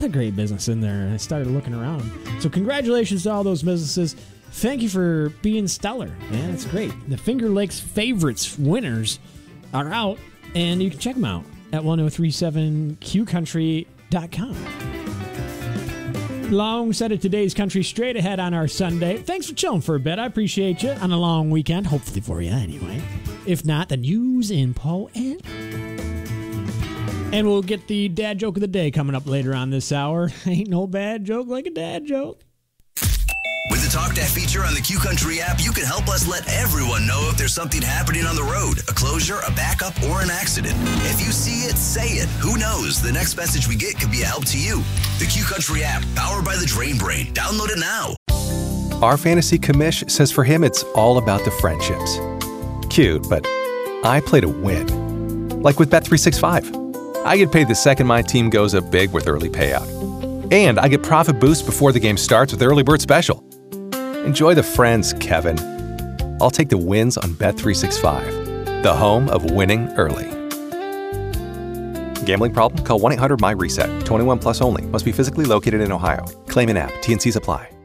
a great business in there, and I started looking around. So congratulations to all those businesses. Thank you for being stellar, man. It's great. The Finger Lakes Favorites winners are out, and you can check them out at 1037qcountry.com. Long set of today's country straight ahead on our Sunday. Thanks for chilling for a bit. I appreciate you on a long weekend, hopefully for you anyway. If not, the news in poem. And we'll get the dad joke of the day coming up later on this hour. Ain't no bad joke like a dad joke. With the Talk That feature on the Q Country app, you can help us let everyone know if there's something happening on the road, a closure, a backup, or an accident. If you see it, say it. Who knows? The next message we get could be a help to you. The Q Country app, powered by the Drain Brain. Download it now. Our fantasy commish says for him it's all about the friendships. Cute, but I play to win. Like with Bet365. I get paid the second my team goes up big with early payout. And I get profit boost before the game starts with Early Bird Special. Enjoy the friends, Kevin. I'll take the wins on Bet365, the home of winning early. Gambling problem? Call 1-800-MY-RESET. 21 plus only. Must be physically located in Ohio. Claim in app. T&Cs apply.